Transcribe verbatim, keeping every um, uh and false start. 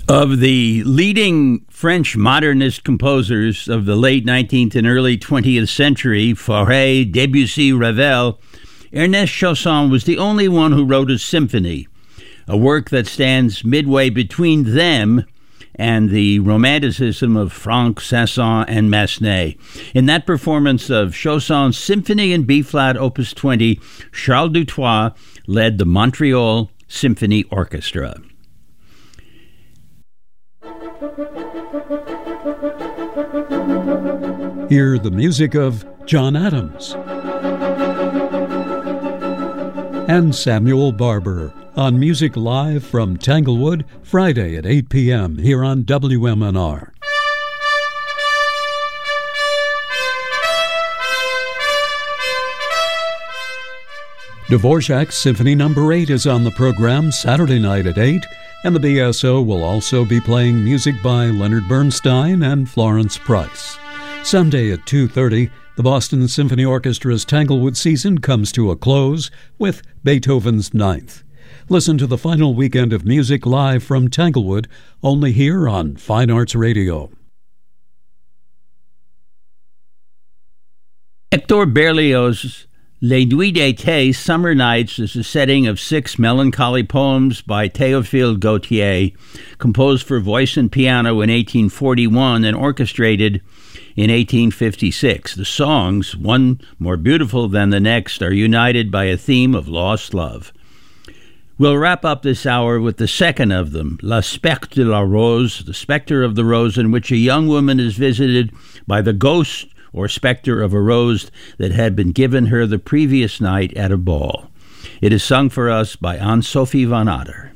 Of the leading French modernist composers of the late nineteenth and early twentieth century, Fauré, Debussy, Ravel, Ernest Chausson was the only one who wrote a symphony, a work that stands midway between them and the romanticism of Franck, Saint-Saëns, and Massenet. In that performance of Chausson's Symphony in B-flat, Opus twenty, Charles Dutoit led the Montreal Symphony Orchestra. Hear the music of John Adams and Samuel Barber on Music Live from Tanglewood, Friday at eight p.m. here on W M N R. Dvorak's Symphony Number eight is on the program Saturday night at eight, and the B S O will also be playing music by Leonard Bernstein and Florence Price. Sunday at two thirty, the Boston Symphony Orchestra's Tanglewood season comes to a close with Beethoven's Ninth. Listen to the final weekend of music live from Tanglewood, only here on Fine Arts Radio. Hector Berlioz's Les Nuits d'été, Summer Nights, is a setting of six melancholy poems by Théophile Gautier, composed for voice and piano in eighteen forty-one and orchestrated in eighteen fifty-six. The songs, one more beautiful than the next, are united by a theme of lost love. We'll wrap up this hour with the second of them, La Spectre de la Rose, the Spectre of the Rose, in which a young woman is visited by the ghost or spectre of a rose that had been given her the previous night at a ball. It is sung for us by Anne-Sophie van Ader.